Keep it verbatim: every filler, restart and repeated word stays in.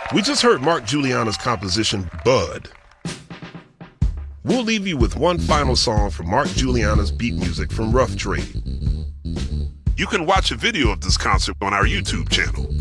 We just heard Mark Guiliana's composition, Bud. We'll leave you with one final song from Mark Guiliana's beat music from Rough Trade. You can watch a video of this concert on our YouTube channel.